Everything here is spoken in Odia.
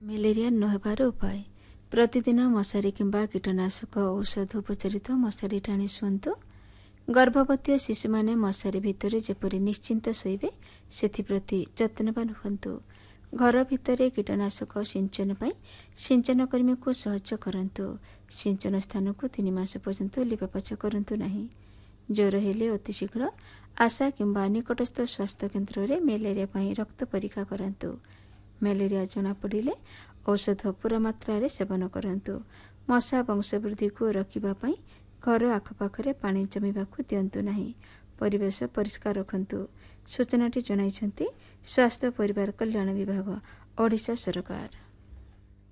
ମ୍ୟାଲେରିଆ ନ ହେବାର ଉପାୟ। ପ୍ରତିଦିନ ମଶାରୀ କିମ୍ବା କୀଟନାଶକ ଔଷଧ ଉପଚାରିତ ମଶାରୀ ଟାଣି ଶୁଅନ୍ତୁ। ଗର୍ଭବତୀ ଓ ଶିଶୁମାନେ ମଶାରୀ ଭିତରେ ଯେପରି ନିଶ୍ଚିନ୍ତ ଶୋଇବେ ସେଥିପ୍ରତି ଯତ୍ନବାନ ହୁଅନ୍ତୁ। ଘର ଭିତରେ କୀଟନାଶକ ସିଞ୍ଚନ ପାଇଁ ସିଞ୍ଚନ କର୍ମୀକୁ ସହଯୋଗ କରନ୍ତୁ। ସିଞ୍ଚନ ସ୍ଥାନକୁ 3 ମାସ ପର୍ଯ୍ୟନ୍ତ ଲିପାପୋଛା କରନ୍ତୁ ନାହିଁ। ଜ୍ୱର ହେଲେ ଅତିଶୀଘ୍ର ଆଶା କିମ୍ବା ନିକଟସ୍ଥ ସ୍ୱାସ୍ଥ୍ୟକେନ୍ଦ୍ରରେ ମ୍ୟାଲେରିଆ ପାଇଁ ରକ୍ତ ପରୀକ୍ଷା କରାନ୍ତୁ। ମ୍ୟାଲେରିଆ ଜଣାପଡ଼ିଲେ ଔଷଧ ପୁରା ମାତ୍ରାରେ ସେବନ କରନ୍ତୁ। ମଶା ବଂଶବୃଦ୍ଧିକୁ ରୋକିବା ପାଇଁ ଘର ଆଖପାଖରେ ପାଣି ଜମିବାକୁ ଦିଅନ୍ତୁ ନାହିଁ। ପରିବେଶ ପରିଷ୍କାର ରଖନ୍ତୁ। ସୂଚନାଟି ଜଣାଇଛନ୍ତି ସ୍ୱାସ୍ଥ୍ୟ ପରିବାର କଲ୍ୟାଣ ବିଭାଗ, ଓଡ଼ିଶା ସରକାର।